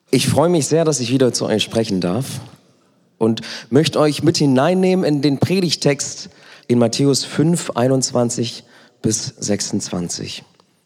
Ich freue mich sehr, dass ich wieder zu euch sprechen darf und möchte euch mit hineinnehmen in den Predigtext in Matthäus 5, 21 bis 26.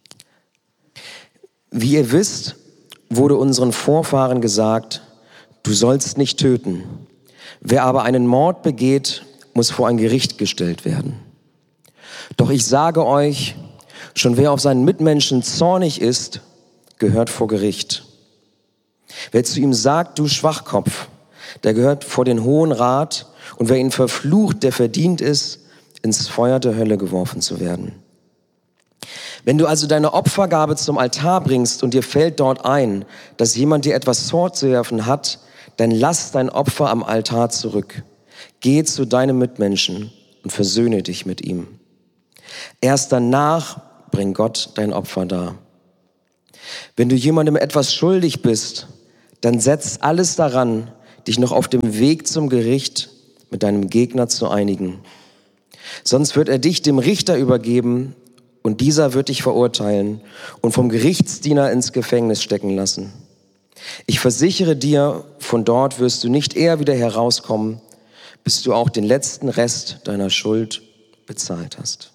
Wie ihr wisst, wurde unseren Vorfahren gesagt, du sollst nicht töten. Wer aber einen Mord begeht, muss vor ein Gericht gestellt werden. Doch ich sage euch, schon wer auf seinen Mitmenschen zornig ist, gehört vor Gericht. Wer zu ihm sagt, du Schwachkopf, der gehört vor den Hohen Rat, und wer ihn verflucht, der verdient es, ins Feuer der Hölle geworfen zu werden. Wenn du also deine Opfergabe zum Altar bringst und dir fällt dort ein, dass jemand dir etwas vorzuwerfen hat, dann lass dein Opfer am Altar zurück. Geh zu deinem Mitmenschen und versöhne dich mit ihm. Erst danach bring Gott dein Opfer dar. Wenn du jemandem etwas schuldig bist, dann setz alles daran, dich noch auf dem Weg zum Gericht mit deinem Gegner zu einigen. Sonst wird er dich dem Richter übergeben und dieser wird dich verurteilen und vom Gerichtsdiener ins Gefängnis stecken lassen. Ich versichere dir, von dort wirst du nicht eher wieder herauskommen, bis du auch den letzten Rest deiner Schuld bezahlt hast.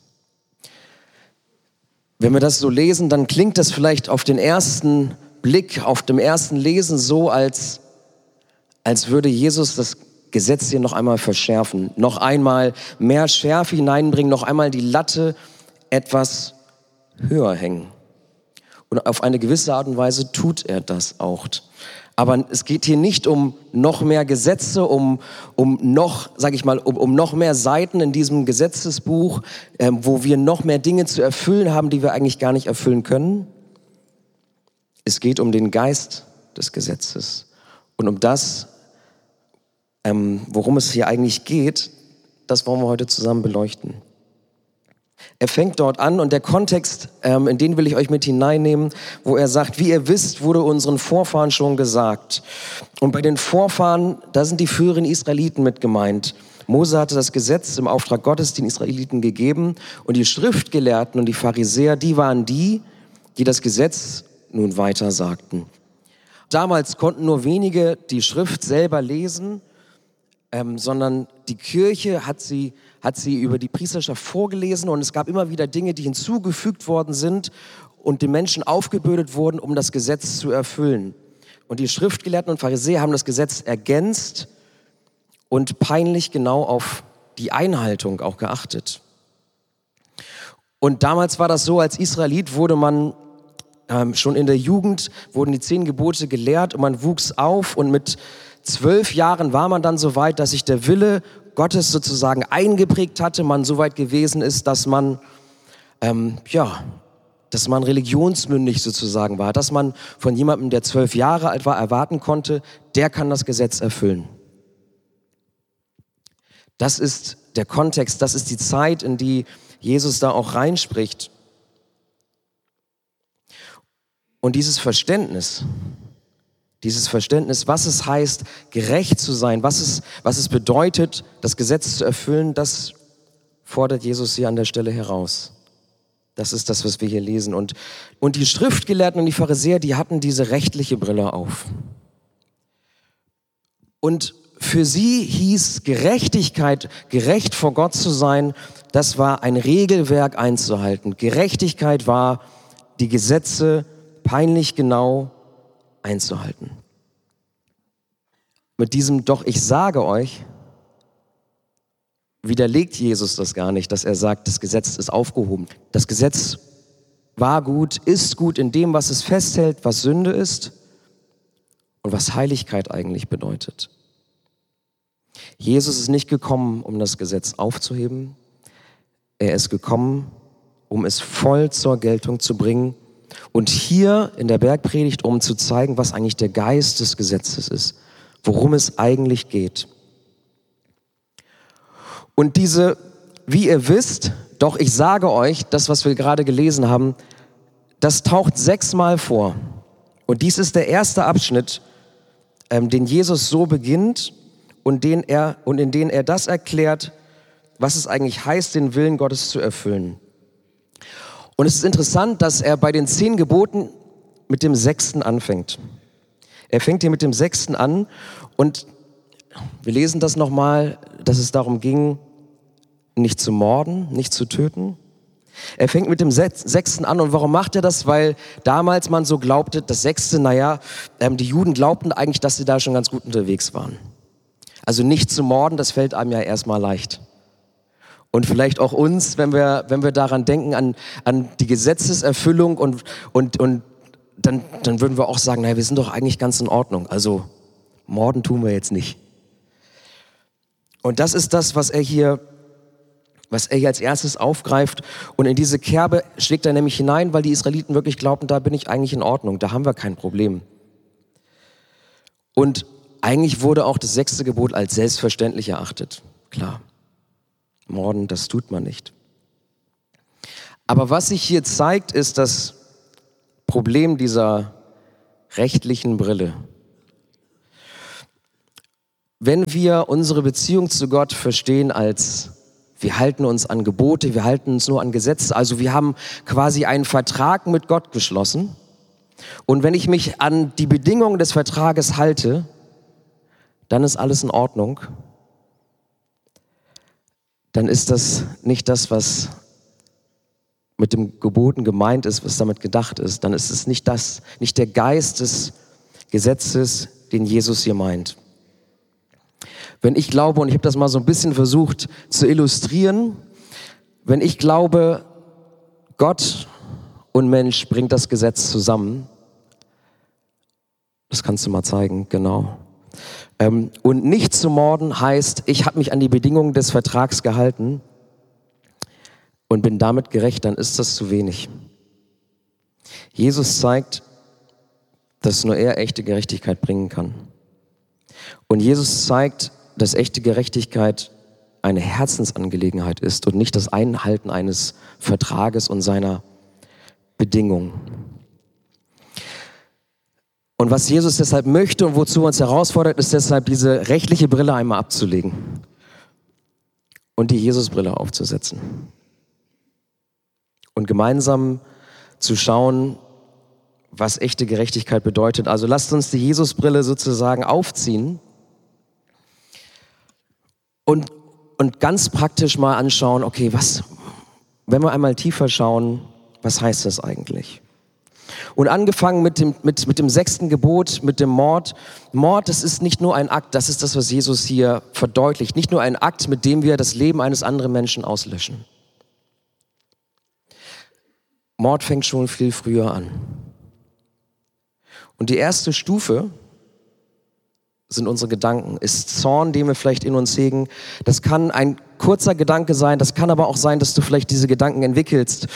Wenn wir das so lesen, dann klingt das vielleicht auf den ersten Blick, auf dem ersten Lesen so, als würde Jesus das Gesetz hier noch einmal verschärfen, noch einmal mehr Schärfe hineinbringen, noch einmal die Latte etwas höher hängen. Und auf eine gewisse Art und Weise tut er das auch. Aber es geht hier nicht um noch mehr Gesetze, um noch mehr Seiten in diesem Gesetzesbuch, wo wir noch mehr Dinge zu erfüllen haben, die wir eigentlich gar nicht erfüllen können. Es geht um den Geist des Gesetzes und um das, worum es hier eigentlich geht, das wollen wir heute zusammen beleuchten. Er fängt dort an und der Kontext, in den will ich euch mit hineinnehmen, wo er sagt, wie ihr wisst, wurde unseren Vorfahren schon gesagt. Und bei den Vorfahren, da sind die früheren Israeliten mit gemeint. Mose hatte das Gesetz im Auftrag Gottes den Israeliten gegeben und die Schriftgelehrten und die Pharisäer, die waren die das Gesetz nun weiter sagten. Damals konnten nur wenige die Schrift selber lesen, sondern die Kirche hat sie über die Priesterschaft vorgelesen und es gab immer wieder Dinge, die hinzugefügt worden sind und den Menschen aufgebürdet wurden, um das Gesetz zu erfüllen. Und die Schriftgelehrten und Pharisäer haben das Gesetz ergänzt und peinlich genau auf die Einhaltung auch geachtet. Und damals war das so, als Israelit wurde man schon in der Jugend, wurden die 10 Gebote gelehrt und man wuchs auf und mit 12 Jahren war man dann so weit, dass sich der Wille Gottes sozusagen eingeprägt hatte, man so weit gewesen ist, dass man religionsmündig sozusagen war, dass man von jemandem, der 12 Jahre alt war, erwarten konnte, der kann das Gesetz erfüllen. Das ist der Kontext, das ist die Zeit, in die Jesus da auch reinspricht. Und dieses Verständnis, was es heißt, gerecht zu sein, was es bedeutet, das Gesetz zu erfüllen, das fordert Jesus hier an der Stelle heraus. Das ist das, was wir hier lesen. Und die Schriftgelehrten und die Pharisäer, die hatten diese rechtliche Brille auf. Und für sie hieß Gerechtigkeit, gerecht vor Gott zu sein, das war ein Regelwerk einzuhalten. Gerechtigkeit war, die Gesetze peinlich genau einzuhalten. Mit diesem "Doch ich sage euch" widerlegt Jesus das gar nicht, dass er sagt, das Gesetz ist aufgehoben. Das Gesetz war gut, ist gut in dem, was es festhält, was Sünde ist und was Heiligkeit eigentlich bedeutet. Jesus ist nicht gekommen, um das Gesetz aufzuheben. Er ist gekommen, um es voll zur Geltung zu bringen. Und hier in der Bergpredigt, um zu zeigen, was eigentlich der Geist des Gesetzes ist, worum es eigentlich geht. Und wie ihr wisst, doch ich sage euch, das, was wir gerade gelesen haben, das taucht 6-mal vor. Und dies ist der erste Abschnitt, den Jesus so beginnt und in den er das erklärt, was es eigentlich heißt, den Willen Gottes zu erfüllen. Und es ist interessant, dass er bei den 10 Geboten mit dem 6. anfängt. Er fängt hier mit dem 6. an und wir lesen das nochmal, dass es darum ging, nicht zu morden, nicht zu töten. Er fängt mit dem 6. an und warum macht er das? Weil damals man so glaubte, das 6., die Juden glaubten eigentlich, dass sie da schon ganz gut unterwegs waren. Also nicht zu morden, das fällt einem ja erstmal leicht. Und vielleicht auch uns, wenn wir daran denken, an die Gesetzeserfüllung und dann würden wir auch sagen, naja, wir sind doch eigentlich ganz in Ordnung. Also morden tun wir jetzt nicht. Und das ist das, was er hier als erstes aufgreift. Und in diese Kerbe schlägt er nämlich hinein, weil die Israeliten wirklich glaubten, da bin ich eigentlich in Ordnung, da haben wir kein Problem. Und eigentlich wurde auch das 6. Gebot als selbstverständlich erachtet. Klar, morden, das tut man nicht. Aber was sich hier zeigt, ist das Problem dieser rechtlichen Brille. Wenn wir unsere Beziehung zu Gott verstehen als wir halten uns an Gebote, wir halten uns nur an Gesetze, also wir haben quasi einen Vertrag mit Gott geschlossen und wenn ich mich an die Bedingungen des Vertrages halte, dann ist alles in Ordnung. Dann ist das nicht das, was mit dem Geboten gemeint ist, was damit gedacht ist. Dann ist es nicht der Geist des Gesetzes, den Jesus hier meint. Wenn ich glaube, und ich habe das mal so ein bisschen versucht zu illustrieren, wenn ich glaube, Gott und Mensch bringt das Gesetz zusammen, das kannst du mal zeigen, genau. Und nicht zu morden heißt, ich habe mich an die Bedingungen des Vertrags gehalten und bin damit gerecht, dann ist das zu wenig. Jesus zeigt, dass nur er echte Gerechtigkeit bringen kann. Und Jesus zeigt, dass echte Gerechtigkeit eine Herzensangelegenheit ist und nicht das Einhalten eines Vertrages und seiner Bedingungen. Und was Jesus deshalb möchte und wozu er uns herausfordert, ist deshalb diese rechtliche Brille einmal abzulegen und die Jesusbrille aufzusetzen. Und gemeinsam zu schauen, was echte Gerechtigkeit bedeutet. Also lasst uns die Jesusbrille sozusagen aufziehen und ganz praktisch mal anschauen, okay, wenn wir einmal tiefer schauen, was heißt das eigentlich? Und angefangen mit dem 6. Gebot, mit dem Mord. Mord, das ist nicht nur ein Akt, das ist das, was Jesus hier verdeutlicht. Nicht nur ein Akt, mit dem wir das Leben eines anderen Menschen auslöschen. Mord fängt schon viel früher an. Und die erste Stufe sind unsere Gedanken, ist Zorn, den wir vielleicht in uns hegen. Das kann ein kurzer Gedanke sein, das kann aber auch sein, dass du vielleicht diese Gedanken entwickelst.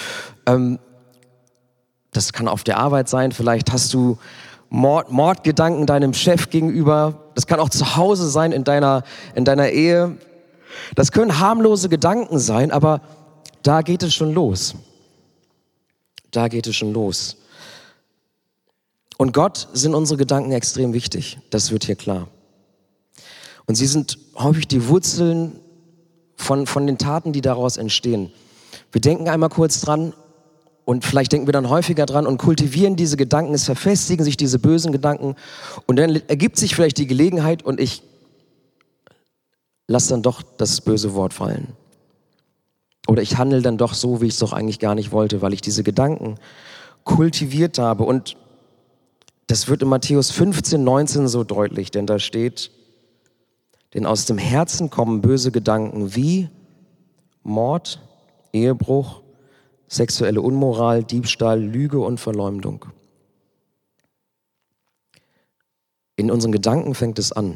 Das kann auf der Arbeit sein, vielleicht hast du Mordgedanken deinem Chef gegenüber. Das kann auch zu Hause sein, in deiner Ehe. Das können harmlose Gedanken sein, aber da geht es schon los. Da geht es schon los. Und Gott sind unsere Gedanken extrem wichtig. Das wird hier klar. Und sie sind häufig die Wurzeln von den Taten, die daraus entstehen. Wir denken einmal kurz dran und vielleicht denken wir dann häufiger dran und kultivieren diese Gedanken. Es verfestigen sich diese bösen Gedanken und dann ergibt sich vielleicht die Gelegenheit und ich lasse dann doch das böse Wort fallen. Oder ich handle dann doch so, wie ich es doch eigentlich gar nicht wollte, weil ich diese Gedanken kultiviert habe. Und das wird in Matthäus 15,19 so deutlich, denn da steht, denn aus dem Herzen kommen böse Gedanken wie Mord, Ehebruch, sexuelle Unmoral, Diebstahl, Lüge und Verleumdung. In unseren Gedanken fängt es an.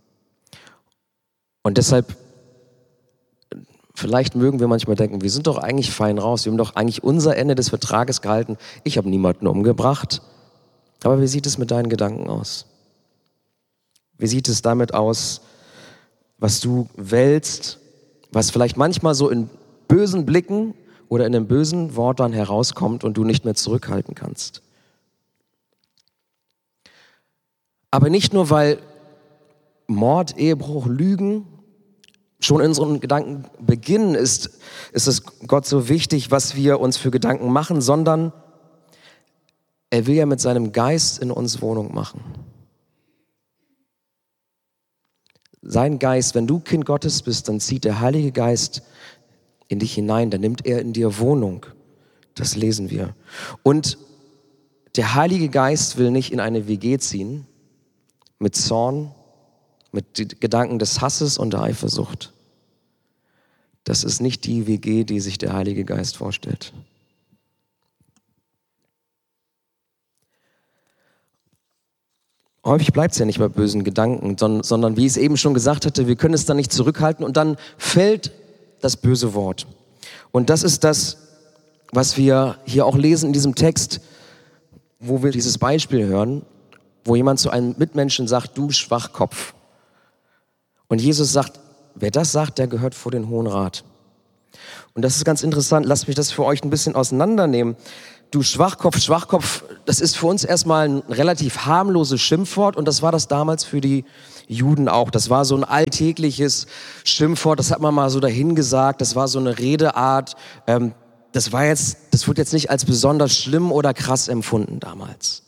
Und deshalb, vielleicht mögen wir manchmal denken, wir sind doch eigentlich fein raus, wir haben doch eigentlich unser Ende des Vertrages gehalten. Ich habe niemanden umgebracht. Aber wie sieht es mit deinen Gedanken aus? Wie sieht es damit aus, was du wählst, was vielleicht manchmal so in bösen Blicken oder in einem bösen Wort dann herauskommt und du nicht mehr zurückhalten kannst? Aber nicht nur, weil Mord, Ehebruch, Lügen schon in unseren Gedanken beginnen, ist es Gott so wichtig, was wir uns für Gedanken machen, sondern er will ja mit seinem Geist in uns Wohnung machen. sein Geist, wenn du Kind Gottes bist, dann zieht der Heilige Geist in dich hinein, dann nimmt er in dir Wohnung. Das lesen wir. Und der Heilige Geist will nicht in eine WG ziehen mit Zorn, mit Gedanken des Hasses und der Eifersucht. Das ist nicht die WG, die sich der Heilige Geist vorstellt. Häufig bleibt es ja nicht bei bösen Gedanken, sondern wie ich es eben schon gesagt hatte, wir können es dann nicht zurückhalten und dann fällt das böse Wort. Und das ist das, was wir hier auch lesen in diesem Text, wo wir dieses Beispiel hören, wo jemand zu einem Mitmenschen sagt, du Schwachkopf. Und Jesus sagt, wer das sagt, der gehört vor den Hohen Rat. Und das ist ganz interessant, lasst mich das für euch ein bisschen auseinandernehmen. Du Schwachkopf, Schwachkopf, das ist für uns erstmal ein relativ harmloses Schimpfwort und das war das damals für die Juden auch. Das war so ein alltägliches Schimpfwort, das hat man mal so dahingesagt, das war so eine Redeart. Das wurde jetzt nicht als besonders schlimm oder krass empfunden damals.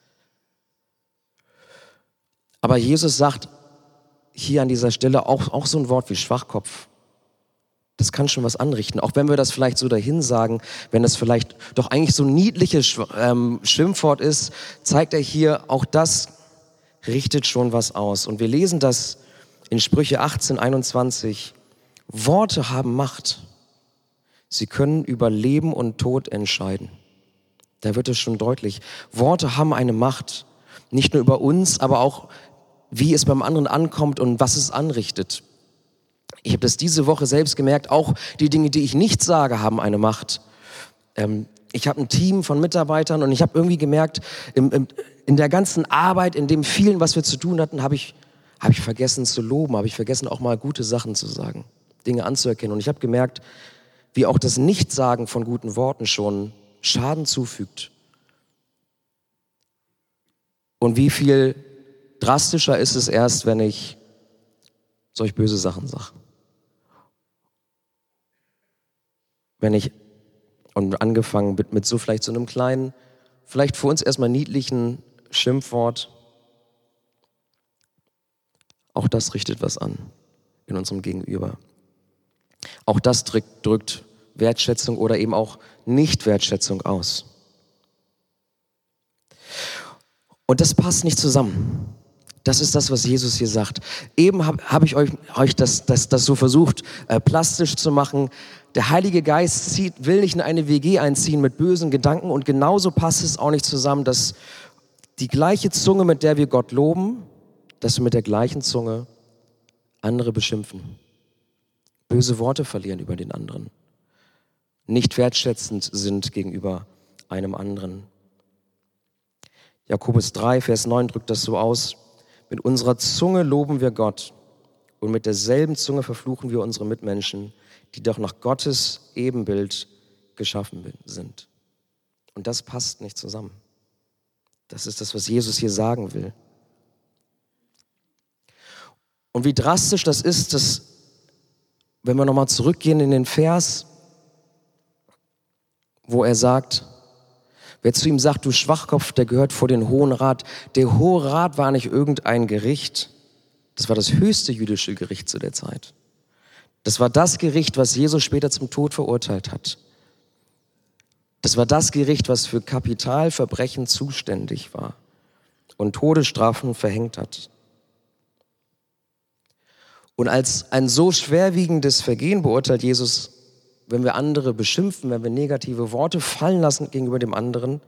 Aber Jesus sagt hier an dieser Stelle auch so ein Wort wie Schwachkopf. Das kann schon was anrichten. Auch wenn wir das vielleicht so dahin sagen, wenn das vielleicht doch eigentlich so ein niedliches Schimpfwort ist, zeigt er hier, auch das richtet schon was aus. Und wir lesen das in Sprüche 18:21. Worte haben Macht. Sie können über Leben und Tod entscheiden. Da wird es schon deutlich. Worte haben eine Macht. Nicht nur über uns, aber auch, wie es beim anderen ankommt und was es anrichtet. Ich habe das diese Woche selbst gemerkt, auch die Dinge, die ich nicht sage, haben eine Macht. Ich habe ein Team von Mitarbeitern und ich habe irgendwie gemerkt, in der ganzen Arbeit, in dem vielen, was wir zu tun hatten, habe ich vergessen zu loben, habe ich vergessen auch mal gute Sachen zu sagen, Dinge anzuerkennen. Und ich habe gemerkt, wie auch das Nichtsagen von guten Worten schon Schaden zufügt. Und wie viel drastischer ist es erst, wenn ich solch böse Sachen sage. Wenn ich, und angefangen mit so vielleicht so einem kleinen, vielleicht für uns erstmal niedlichen Schimpfwort, auch das richtet was an in unserem Gegenüber. Auch das drückt Wertschätzung oder eben auch Nicht-Wertschätzung aus. Und das passt nicht zusammen. Das ist das, was Jesus hier sagt. Eben hab ich euch das so versucht, plastisch zu machen. Der Heilige Geist will nicht in eine WG einziehen mit bösen Gedanken und genauso passt es auch nicht zusammen, dass die gleiche Zunge, mit der wir Gott loben, dass wir mit der gleichen Zunge andere beschimpfen. Böse Worte verlieren über den anderen. Nicht wertschätzend sind gegenüber einem anderen. Jakobus 3, Vers 9 drückt das so aus. Mit unserer Zunge loben wir Gott und mit derselben Zunge verfluchen wir unsere Mitmenschen, die doch nach Gottes Ebenbild geschaffen sind. Und das passt nicht zusammen. Das ist das, was Jesus hier sagen will. Und wie drastisch das ist, dass, wenn wir nochmal zurückgehen in den Vers, wo er sagt, wer zu ihm sagt, du Schwachkopf, der gehört vor den Hohen Rat. Der Hohe Rat war nicht irgendein Gericht. Das war das höchste jüdische Gericht zu der Zeit. Das war das Gericht, was Jesus später zum Tod verurteilt hat. Das war das Gericht, was für Kapitalverbrechen zuständig war und Todesstrafen verhängt hat. Und als ein so schwerwiegendes Vergehen beurteilt Jesus, wenn wir andere beschimpfen, wenn wir negative Worte fallen lassen gegenüber dem anderen,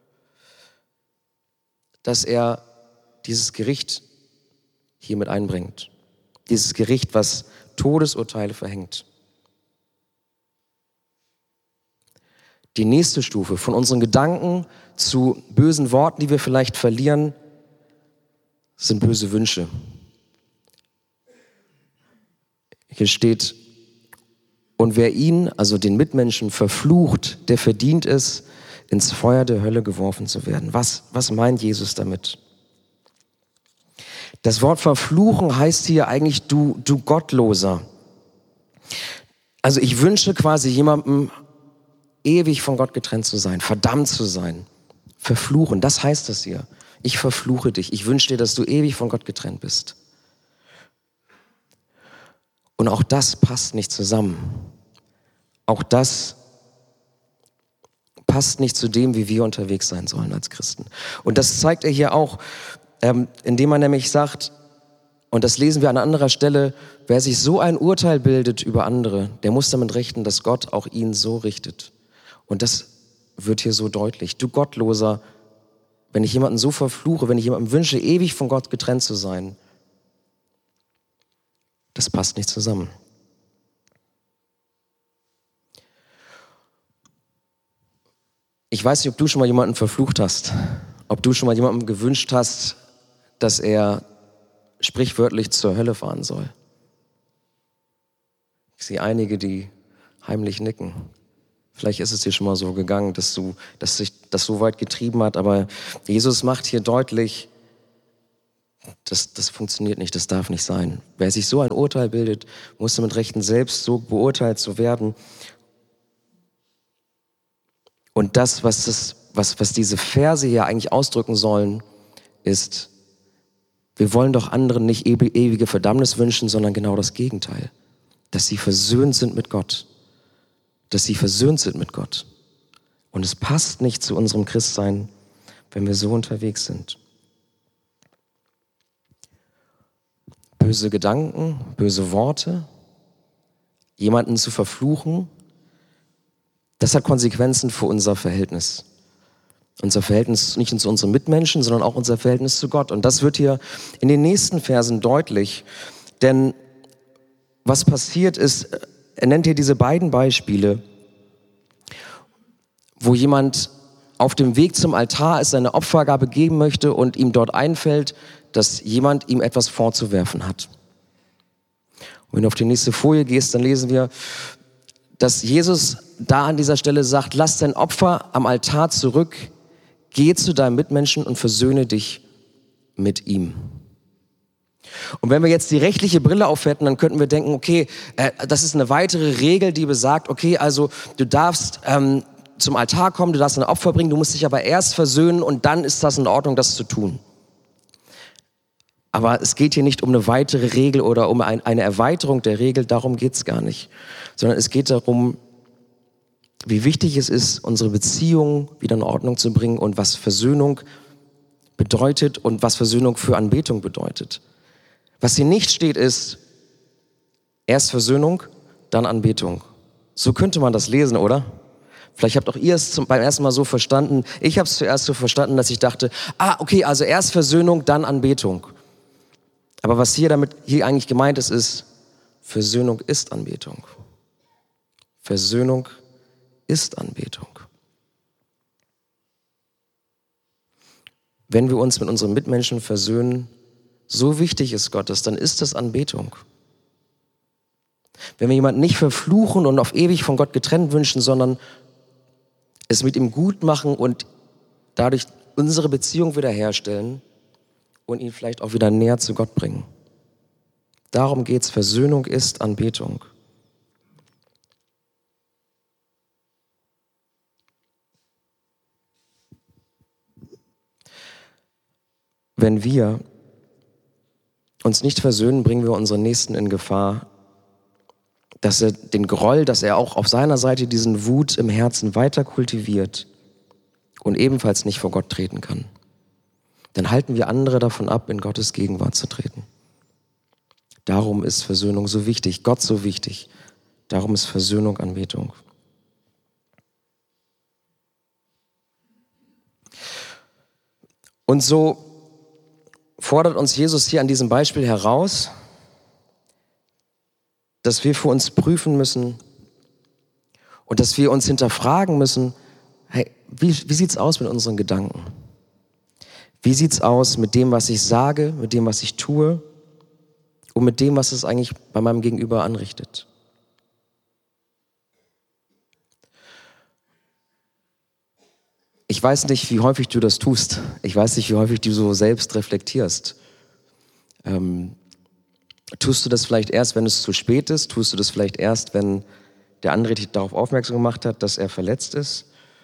dass er dieses Gericht hier mit einbringt. Dieses Gericht, was Todesurteile verhängt. Die nächste Stufe von unseren Gedanken zu bösen Worten, die wir vielleicht verlieren, sind böse Wünsche. Hier steht, und wer ihn, also den Mitmenschen, verflucht, der verdient es, ins Feuer der Hölle geworfen zu werden. Was meint Jesus damit? Das Wort verfluchen heißt hier eigentlich du Gottloser. Also ich wünsche quasi jemandem, ewig von Gott getrennt zu sein, verdammt zu sein. Verfluchen, das heißt das hier. Ich verfluche dich. Ich wünsche dir, dass du ewig von Gott getrennt bist. Und auch das passt nicht zusammen. Auch das passt nicht zu dem, wie wir unterwegs sein sollen als Christen. Und das zeigt er hier auch, indem er nämlich sagt, und das lesen wir an anderer Stelle, wer sich so ein Urteil bildet über andere, der muss damit rechnen, dass Gott auch ihn so richtet. Und das wird hier so deutlich. Du Gottloser, wenn ich jemanden so verfluche, wenn ich jemandem wünsche, ewig von Gott getrennt zu sein, das passt nicht zusammen. Ich weiß nicht, ob du schon mal jemanden verflucht hast, ob du schon mal jemandem gewünscht hast, dass er sprichwörtlich zur Hölle fahren soll. Ich sehe einige, die heimlich nicken. Vielleicht ist es dir schon mal so gegangen, dass sich das so weit getrieben hat, aber Jesus macht hier deutlich, das funktioniert nicht, das darf nicht sein. Wer sich so ein Urteil bildet, muss damit rechnen, selbst so beurteilt zu werden. Und das, was diese Verse hier eigentlich ausdrücken sollen, ist, wir wollen doch anderen nicht ewige Verdammnis wünschen, sondern genau das Gegenteil. Dass sie versöhnt sind mit Gott. Dass sie versöhnt sind mit Gott. Und es passt nicht zu unserem Christsein, wenn wir so unterwegs sind. Böse Gedanken, böse Worte, jemanden zu verfluchen, das hat Konsequenzen für unser Verhältnis. Unser Verhältnis nicht nur zu unseren Mitmenschen, sondern auch unser Verhältnis zu Gott. Und das wird hier in den nächsten Versen deutlich. Denn was passiert ist, er nennt hier diese beiden Beispiele, wo jemand auf dem Weg zum Altar ist, seine Opfergabe geben möchte und ihm dort einfällt, dass jemand ihm etwas vorzuwerfen hat. Und wenn du auf die nächste Folie gehst, dann lesen wir, dass Jesus da an dieser Stelle sagt, lass dein Opfer am Altar zurück, geh zu deinem Mitmenschen und versöhne dich mit ihm. Und wenn wir jetzt die rechtliche Brille aufhätten, dann könnten wir denken, okay, das ist eine weitere Regel, die besagt, okay, also du darfst zum Altar kommen, du darfst ein Opfer bringen, du musst dich aber erst versöhnen und dann ist das in Ordnung, das zu tun. Aber es geht hier nicht um eine weitere Regel oder um eine Erweiterung der Regel, darum geht es gar nicht. Sondern es geht darum, wie wichtig es ist, unsere Beziehung wieder in Ordnung zu bringen und was Versöhnung bedeutet und was Versöhnung für Anbetung bedeutet. Was hier nicht steht, ist erst Versöhnung, dann Anbetung. So könnte man das lesen, oder? Vielleicht habt auch ihr es beim ersten Mal so verstanden. Ich habe es zuerst so verstanden, dass ich dachte, okay, also erst Versöhnung, dann Anbetung. Aber was hier eigentlich gemeint ist, Versöhnung ist Anbetung. Versöhnung ist Anbetung. Wenn wir uns mit unseren Mitmenschen versöhnen, so wichtig ist Gottes, dann ist das Anbetung. Wenn wir jemanden nicht verfluchen und auf ewig von Gott getrennt wünschen, sondern es mit ihm gut machen und dadurch unsere Beziehung wiederherstellen und ihn vielleicht auch wieder näher zu Gott bringen. Darum geht's. Versöhnung ist Anbetung. Wenn wir uns nicht versöhnen, bringen wir unseren Nächsten in Gefahr, dass er den Groll, dass er auch auf seiner Seite diesen Wut im Herzen weiter kultiviert und ebenfalls nicht vor Gott treten kann. Dann halten wir andere davon ab, in Gottes Gegenwart zu treten. Darum ist Versöhnung so wichtig, Gott so wichtig. Darum ist Versöhnung Anbetung. Und so fordert uns Jesus hier an diesem Beispiel heraus, dass wir für uns prüfen müssen und dass wir uns hinterfragen müssen, hey, wie sieht's aus mit unseren Gedanken? Wie sieht's aus mit dem, was ich sage, mit dem, was ich tue und mit dem, was es eigentlich bei meinem Gegenüber anrichtet? Ich weiß nicht, wie häufig du das tust. Ich weiß nicht, wie häufig du so selbst reflektierst. Tust du das vielleicht erst, wenn es zu spät ist? Tust du das vielleicht erst, wenn der andere dich darauf aufmerksam gemacht hat, dass er verletzt ist?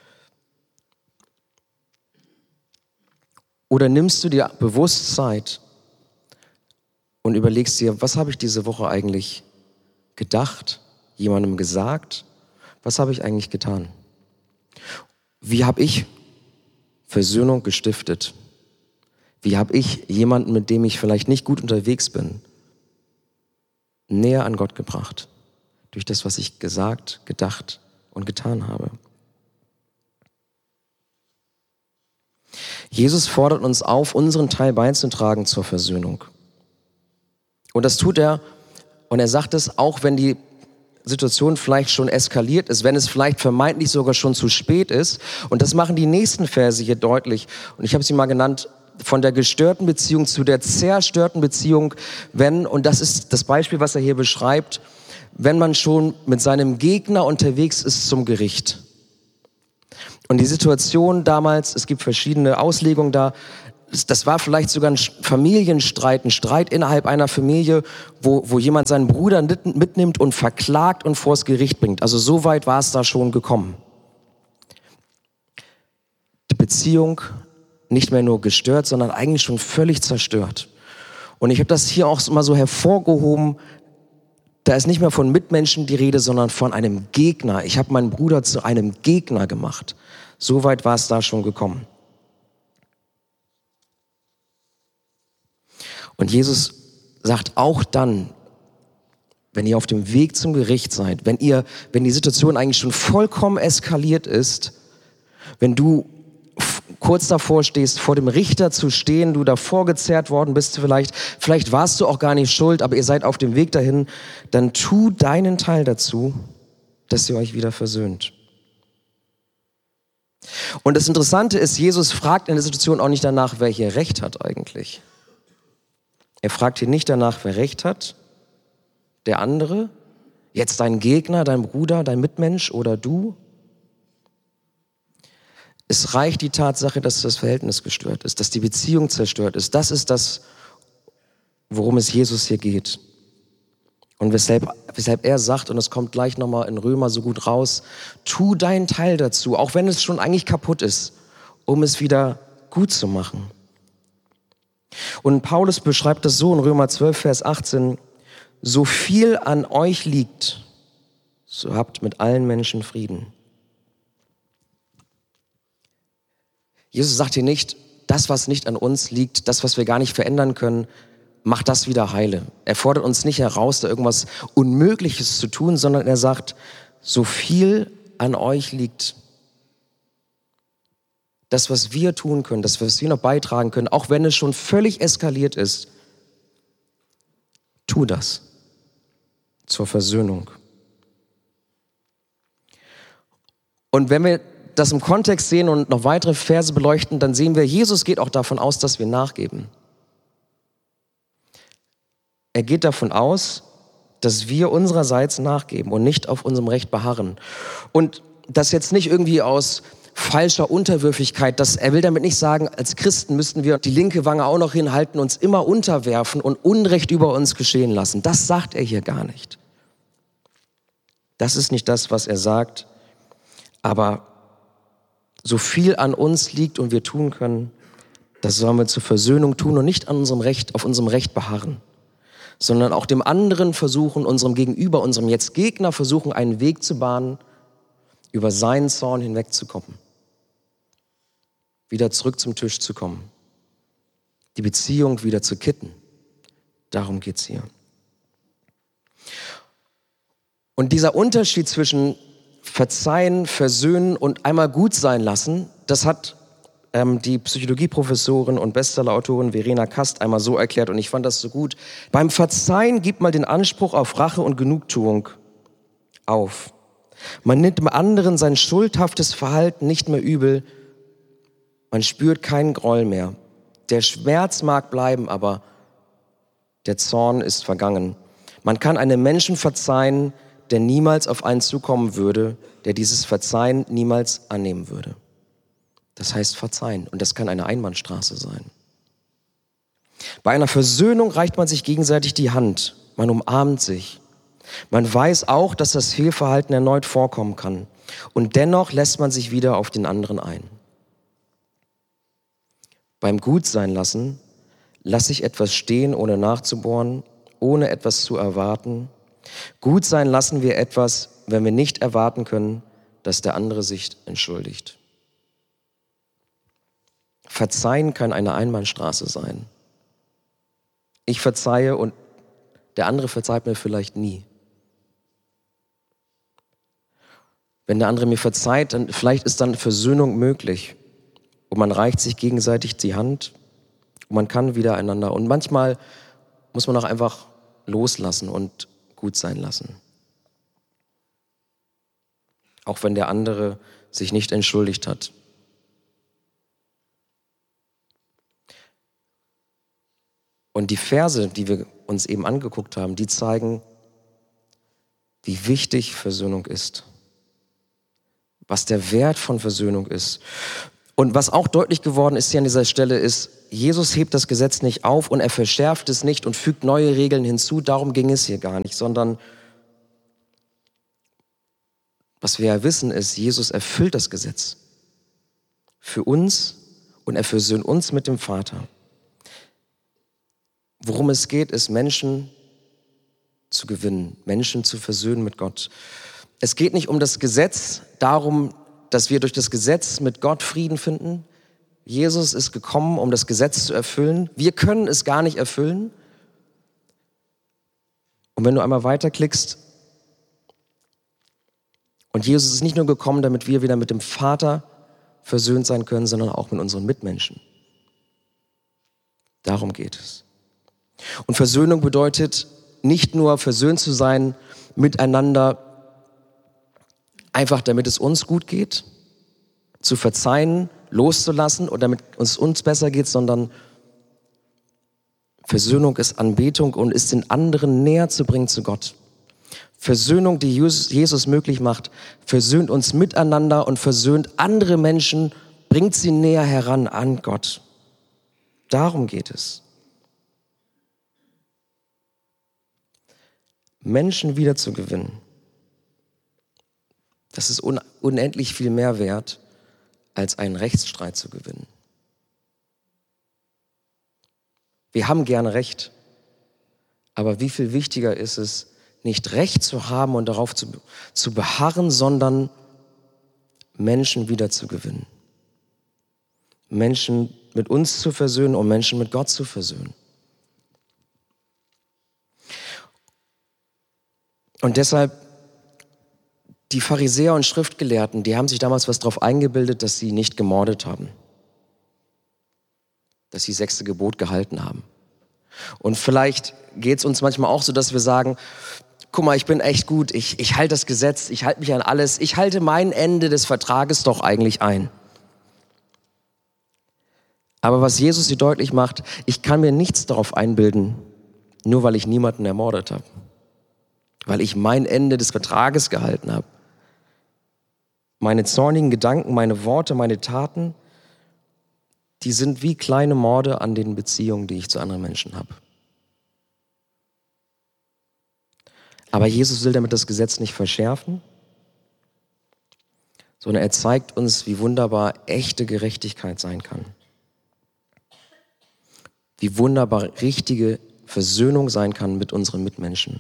Oder nimmst du dir bewusst Zeit und überlegst dir, was habe ich diese Woche eigentlich gedacht, jemandem gesagt? Was habe ich eigentlich getan? Wie habe ich Versöhnung gestiftet? Wie habe ich jemanden, mit dem ich vielleicht nicht gut unterwegs bin, näher an Gott gebracht? Durch das, was ich gesagt, gedacht und getan habe. Jesus fordert uns auf, unseren Teil beizutragen zur Versöhnung. Und das tut er, und er sagt es, auch wenn die Situation vielleicht schon eskaliert ist, wenn es vielleicht vermeintlich sogar schon zu spät ist. Und das machen die nächsten Verse hier deutlich. Und ich habe sie mal genannt, von der gestörten Beziehung zu der zerstörten Beziehung, wenn, und das ist das Beispiel, was er hier beschreibt, wenn man schon mit seinem Gegner unterwegs ist zum Gericht. Und die Situation damals, es gibt verschiedene Auslegungen da, das war vielleicht sogar ein Familienstreit, ein Streit innerhalb einer Familie, wo jemand seinen Bruder mitnimmt und verklagt und vors Gericht bringt. Also so weit war es da schon gekommen. Die Beziehung nicht mehr nur gestört, sondern eigentlich schon völlig zerstört. Und ich habe das hier auch mal so hervorgehoben, da ist nicht mehr von Mitmenschen die Rede, sondern von einem Gegner. Ich habe meinen Bruder zu einem Gegner gemacht. So weit war es da schon gekommen. Und Jesus sagt auch dann, wenn ihr auf dem Weg zum Gericht seid, wenn die Situation eigentlich schon vollkommen eskaliert ist, wenn du kurz davor stehst, vor dem Richter zu stehen, du davor gezerrt worden bist vielleicht warst du auch gar nicht schuld, aber ihr seid auf dem Weg dahin, dann tu deinen Teil dazu, dass ihr euch wieder versöhnt. Und das Interessante ist, Jesus fragt in der Situation auch nicht danach, wer hier Recht hat eigentlich. Er fragt hier nicht danach, wer Recht hat, der andere, jetzt dein Gegner, dein Bruder, dein Mitmensch oder du. Es reicht die Tatsache, dass das Verhältnis gestört ist, dass die Beziehung zerstört ist. Das ist das, worum es Jesus hier geht. Und weshalb er sagt, und es kommt gleich nochmal in Römer so gut raus, tu deinen Teil dazu, auch wenn es schon eigentlich kaputt ist, um es wieder gut zu machen. Und Paulus beschreibt das so in Römer 12, Vers 18, so viel an euch liegt, so habt mit allen Menschen Frieden. Jesus sagt hier nicht, das, was nicht an uns liegt, das, was wir gar nicht verändern können, macht das wieder heile. Er fordert uns nicht heraus, da irgendwas Unmögliches zu tun, sondern er sagt, so viel an euch liegt, das, was wir tun können, das, was wir noch beitragen können, auch wenn es schon völlig eskaliert ist, tu das zur Versöhnung. Und wenn wir das im Kontext sehen und noch weitere Verse beleuchten, dann sehen wir, Jesus geht auch davon aus, dass wir nachgeben. Er geht davon aus, dass wir unsererseits nachgeben und nicht auf unserem Recht beharren. Und das jetzt nicht irgendwie aus falscher Unterwürfigkeit, er will damit nicht sagen, als Christen müssten wir die linke Wange auch noch hinhalten, uns immer unterwerfen und Unrecht über uns geschehen lassen. Das sagt er hier gar nicht. Das ist nicht das, was er sagt, aber so viel an uns liegt und wir tun können, das sollen wir zur Versöhnung tun und nicht auf unserem Recht beharren, sondern auch dem anderen versuchen, unserem Gegenüber, unserem jetzt Gegner versuchen, einen Weg zu bahnen, über seinen Zorn hinwegzukommen, wieder zurück zum Tisch zu kommen, die Beziehung wieder zu kitten. Darum geht's hier. Und dieser Unterschied zwischen Verzeihen, Versöhnen und einmal gut sein lassen, das hat die Psychologieprofessorin und Bestsellerautorin Verena Kast einmal so erklärt und ich fand das so gut. Beim Verzeihen gibt man den Anspruch auf Rache und Genugtuung auf. Man nimmt dem anderen sein schuldhaftes Verhalten nicht mehr übel. Man spürt keinen Groll mehr. Der Schmerz mag bleiben, aber der Zorn ist vergangen. Man kann einem Menschen verzeihen, der niemals auf einen zukommen würde, der dieses Verzeihen niemals annehmen würde. Das heißt verzeihen und das kann eine Einbahnstraße sein. Bei einer Versöhnung reicht man sich gegenseitig die Hand, man umarmt sich. Man weiß auch, dass das Fehlverhalten erneut vorkommen kann und dennoch lässt man sich wieder auf den anderen ein. Beim Gutseinlassen lasse ich etwas stehen, ohne nachzubohren, ohne etwas zu erwarten Gut sein lassen wir etwas, wenn wir nicht erwarten können, dass der andere sich entschuldigt. Verzeihen kann eine Einbahnstraße sein. Ich verzeihe und der andere verzeiht mir vielleicht nie. Wenn der andere mir verzeiht, dann vielleicht ist dann Versöhnung möglich. Und man reicht sich gegenseitig die Hand und man kann wieder einander. Und manchmal muss man auch einfach loslassen und gut sein lassen. Auch wenn der andere sich nicht entschuldigt hat. Und die Verse, die wir uns eben angeguckt haben, die zeigen, wie wichtig Versöhnung ist. Was der Wert von Versöhnung ist. Und was auch deutlich geworden ist hier an dieser Stelle ist, Jesus hebt das Gesetz nicht auf und er verschärft es nicht und fügt neue Regeln hinzu. Darum ging es hier gar nicht, sondern was wir ja wissen ist, Jesus erfüllt das Gesetz für uns und er versöhnt uns mit dem Vater. Worum es geht, ist Menschen zu gewinnen, Menschen zu versöhnen mit Gott. Es geht nicht um das Gesetz, darum, dass wir durch das Gesetz mit Gott Frieden finden. Jesus ist gekommen, um das Gesetz zu erfüllen. Wir können es gar nicht erfüllen. Und wenn du einmal weiterklickst, und Jesus ist nicht nur gekommen, damit wir wieder mit dem Vater versöhnt sein können, sondern auch mit unseren Mitmenschen. Darum geht es. Und Versöhnung bedeutet nicht nur versöhnt zu sein miteinander, einfach damit es uns gut geht, zu verzeihen, loszulassen und damit es uns besser geht, sondern Versöhnung ist Anbetung und ist den anderen näher zu bringen zu Gott. Versöhnung, die Jesus möglich macht, versöhnt uns miteinander und versöhnt andere Menschen, bringt sie näher heran an Gott. Darum geht es. Menschen wiederzugewinnen, das ist unendlich viel mehr wert, als einen Rechtsstreit zu gewinnen. Wir haben gerne Recht, aber wie viel wichtiger ist es, nicht Recht zu haben und darauf zu beharren, sondern Menschen wiederzugewinnen. Menschen mit uns zu versöhnen und Menschen mit Gott zu versöhnen. Und deshalb, die Pharisäer und Schriftgelehrten, die haben sich damals was darauf eingebildet, dass sie nicht gemordet haben. Dass sie das 6. Gebot gehalten haben. Und vielleicht geht es uns manchmal auch so, dass wir sagen, guck mal, ich bin echt gut, ich halte das Gesetz, ich halte mich an alles, ich halte mein Ende des Vertrages doch eigentlich ein. Aber was Jesus hier deutlich macht, ich kann mir nichts darauf einbilden, nur weil ich niemanden ermordet habe. Weil ich mein Ende des Vertrages gehalten habe. Meine zornigen Gedanken, meine Worte, meine Taten, die sind wie kleine Morde an den Beziehungen, die ich zu anderen Menschen habe. Aber Jesus will damit das Gesetz nicht verschärfen, sondern er zeigt uns, wie wunderbar echte Gerechtigkeit sein kann. Wie wunderbar richtige Versöhnung sein kann mit unseren Mitmenschen.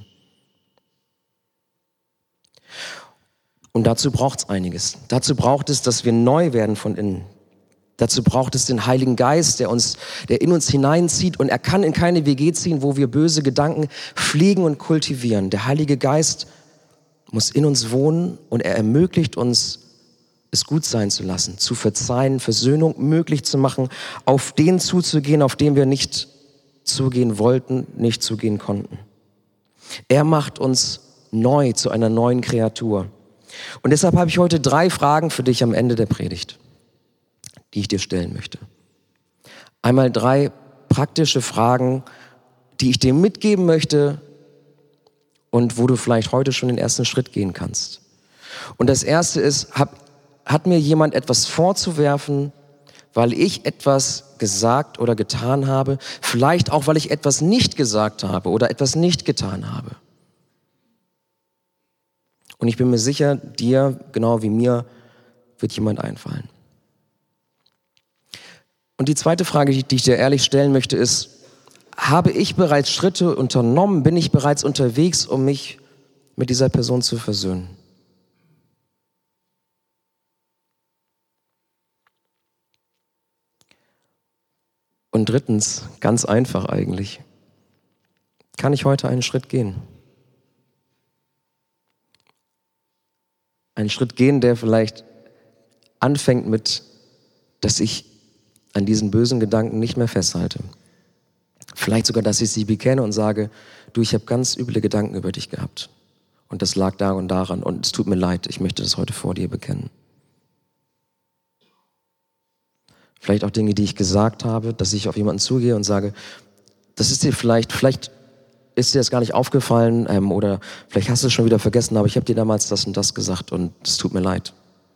Und dazu braucht es einiges. Dazu braucht es, dass wir neu werden von innen. Dazu braucht es den Heiligen Geist, der in uns hineinzieht. Und er kann in keine WG ziehen, wo wir böse Gedanken pflegen und kultivieren. Der Heilige Geist muss in uns wohnen und er ermöglicht uns, es gut sein zu lassen, zu verzeihen, Versöhnung möglich zu machen, auf den zuzugehen, auf den wir nicht zugehen wollten, nicht zugehen konnten. Er macht uns neu zu einer neuen Kreatur. Und deshalb habe ich heute 3 Fragen für dich am Ende der Predigt, die ich dir stellen möchte. Einmal 3 praktische Fragen, die ich dir mitgeben möchte und wo du vielleicht heute schon den ersten Schritt gehen kannst. Und das erste ist, hat mir jemand etwas vorzuwerfen, weil ich etwas gesagt oder getan habe, vielleicht auch, weil ich etwas nicht gesagt habe oder etwas nicht getan habe. Und ich bin mir sicher, dir, genau wie mir, wird jemand einfallen. Und die zweite Frage, die ich dir ehrlich stellen möchte, ist, habe ich bereits Schritte unternommen? Bin ich bereits unterwegs, um mich mit dieser Person zu versöhnen. Und drittens, ganz einfach eigentlich, kann ich heute einen Schritt gehen? Einen Schritt gehen, der vielleicht anfängt mit, dass ich an diesen bösen Gedanken nicht mehr festhalte. Vielleicht sogar, dass ich sie bekenne und sage, du, ich habe ganz üble Gedanken über dich gehabt. Und das lag da und daran und es tut mir leid, ich möchte das heute vor dir bekennen. Vielleicht auch Dinge, die ich gesagt habe, dass ich auf jemanden zugehe und sage, das ist dir vielleicht ist dir das gar nicht aufgefallen oder vielleicht hast du es schon wieder vergessen, aber ich habe dir damals das und das gesagt und es tut mir leid.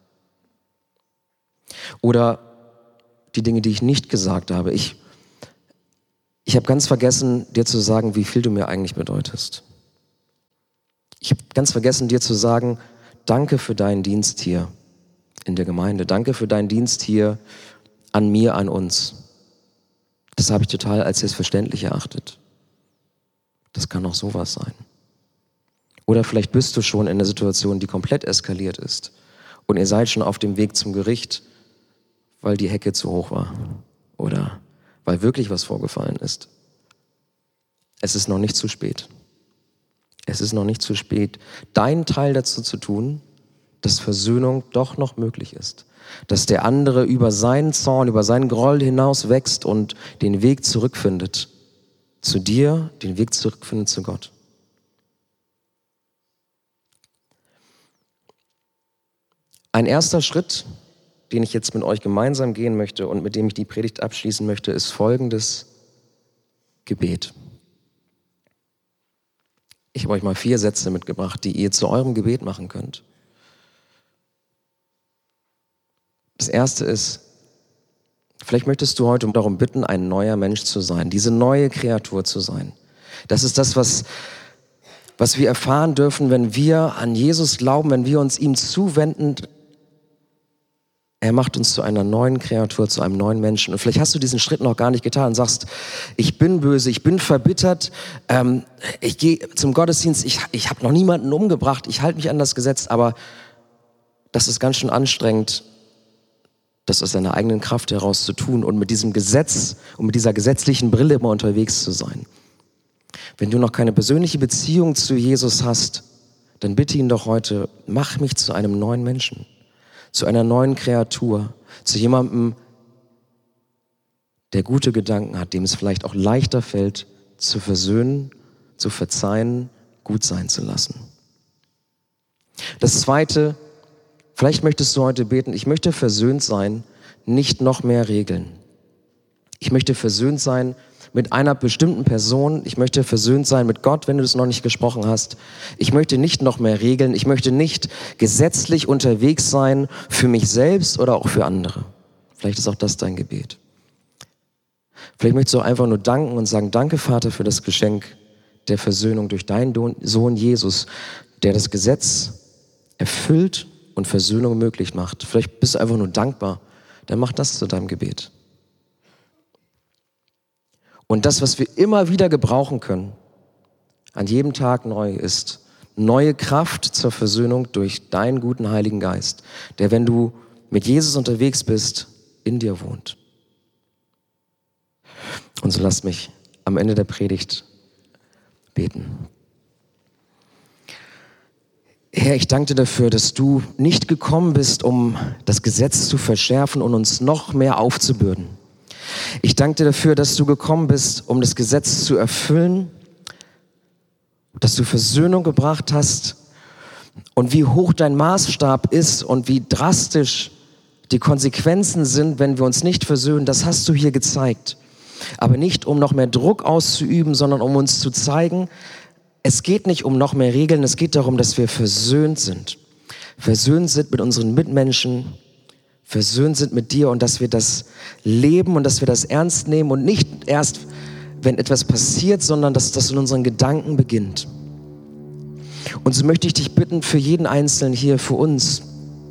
Oder die Dinge, die ich nicht gesagt habe. Ich habe ganz vergessen, dir zu sagen, wie viel du mir eigentlich bedeutest. Ich habe ganz vergessen, dir zu sagen, danke für deinen Dienst hier in der Gemeinde. Danke für deinen Dienst hier an mir, an uns. Das habe ich total als selbstverständlich erachtet. Das kann auch sowas sein. Oder vielleicht bist du schon in einer Situation, die komplett eskaliert ist und ihr seid schon auf dem Weg zum Gericht, weil die Hecke zu hoch war oder weil wirklich was vorgefallen ist. Es ist noch nicht zu spät. Es ist noch nicht zu spät, deinen Teil dazu zu tun, dass Versöhnung doch noch möglich ist. Dass der andere über seinen Zorn, über seinen Groll hinaus wächst und den Weg zurückfindet zu dir, den Weg zurückfindet zu Gott. Ein erster Schritt, den ich jetzt mit euch gemeinsam gehen möchte und mit dem ich die Predigt abschließen möchte, ist folgendes Gebet. Ich habe euch mal 4 Sätze mitgebracht, die ihr zu eurem Gebet machen könnt. Das erste ist, vielleicht möchtest du heute darum bitten, ein neuer Mensch zu sein, diese neue Kreatur zu sein. Das ist das, was wir erfahren dürfen, wenn wir an Jesus glauben, wenn wir uns ihm zuwenden. Er macht uns zu einer neuen Kreatur, zu einem neuen Menschen. Und vielleicht hast du diesen Schritt noch gar nicht getan und sagst, ich bin böse, ich bin verbittert, ich gehe zum Gottesdienst, ich habe noch niemanden umgebracht, ich halte mich an das Gesetz, aber das ist ganz schön anstrengend, das aus deiner eigenen Kraft heraus zu tun und mit diesem Gesetz und mit dieser gesetzlichen Brille immer unterwegs zu sein. Wenn du noch keine persönliche Beziehung zu Jesus hast, dann bitte ihn doch heute, mach mich zu einem neuen Menschen, zu einer neuen Kreatur, zu jemandem, der gute Gedanken hat, dem es vielleicht auch leichter fällt, zu versöhnen, zu verzeihen, gut sein zu lassen. Das Zweite, vielleicht möchtest du heute beten, ich möchte versöhnt sein, nicht noch mehr Regeln. Ich möchte versöhnt sein mit einer bestimmten Person. Ich möchte versöhnt sein mit Gott, wenn du es noch nicht gesprochen hast. Ich möchte nicht noch mehr Regeln. Ich möchte nicht gesetzlich unterwegs sein für mich selbst oder auch für andere. Vielleicht ist auch das dein Gebet. Vielleicht möchtest du auch einfach nur danken und sagen, danke Vater für das Geschenk der Versöhnung durch deinen Sohn Jesus, der das Gesetz erfüllt und Versöhnung möglich macht. Vielleicht bist du einfach nur dankbar. Dann mach das zu deinem Gebet. Und das, was wir immer wieder gebrauchen können, an jedem Tag neu, ist neue Kraft zur Versöhnung durch deinen guten Heiligen Geist, der, wenn du mit Jesus unterwegs bist, in dir wohnt. Und so lasst mich am Ende der Predigt beten. Herr, ich danke dir dafür, dass du nicht gekommen bist, um das Gesetz zu verschärfen und uns noch mehr aufzubürden. Ich danke dir dafür, dass du gekommen bist, um das Gesetz zu erfüllen, dass du Versöhnung gebracht hast und wie hoch dein Maßstab ist und wie drastisch die Konsequenzen sind, wenn wir uns nicht versöhnen, das hast du hier gezeigt. Aber nicht, um noch mehr Druck auszuüben, sondern um uns zu zeigen, es geht nicht um noch mehr Regeln, es geht darum, dass wir versöhnt sind. Versöhnt sind mit unseren Mitmenschen, versöhnt sind mit dir und dass wir das leben und dass wir das ernst nehmen und nicht erst, wenn etwas passiert, sondern dass das in unseren Gedanken beginnt. Und so möchte ich dich bitten für jeden Einzelnen hier, für uns,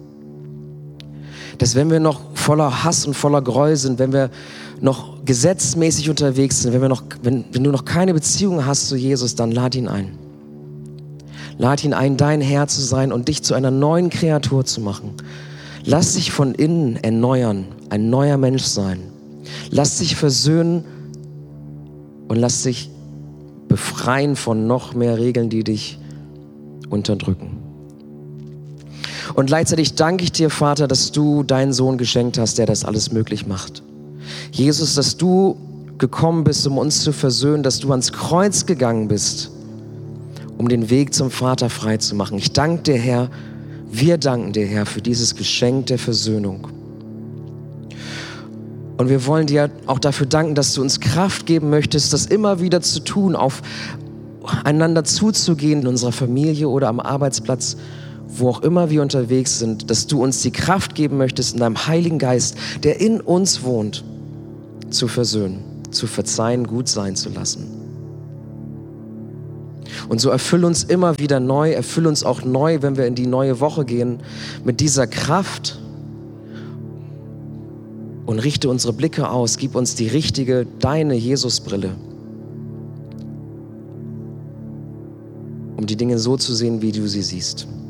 dass wenn wir noch voller Hass und voller Groll sind, wenn wir noch gesetzmäßig unterwegs sind, wenn du noch keine Beziehung hast zu Jesus, dann lad ihn ein. Lad ihn ein, dein Herr zu sein und dich zu einer neuen Kreatur zu machen. Lass dich von innen erneuern, ein neuer Mensch sein. Lass dich versöhnen und lass dich befreien von noch mehr Regeln, die dich unterdrücken. Und gleichzeitig danke ich dir, Vater, dass du deinen Sohn geschenkt hast, der das alles möglich macht. Jesus, dass du gekommen bist, um uns zu versöhnen, dass du ans Kreuz gegangen bist, um den Weg zum Vater frei zu machen. Ich danke dir, Herr, wir danken dir, Herr, für dieses Geschenk der Versöhnung. Und wir wollen dir auch dafür danken, dass du uns Kraft geben möchtest, das immer wieder zu tun, aufeinander zuzugehen in unserer Familie oder am Arbeitsplatz, wo auch immer wir unterwegs sind, dass du uns die Kraft geben möchtest, in deinem Heiligen Geist, der in uns wohnt, zu versöhnen, zu verzeihen, gut sein zu lassen. Und so erfüll uns immer wieder neu, erfüll uns auch neu, wenn wir in die neue Woche gehen, mit dieser Kraft und richte unsere Blicke aus, gib uns die richtige, deine Jesusbrille, um die Dinge so zu sehen, wie du sie siehst.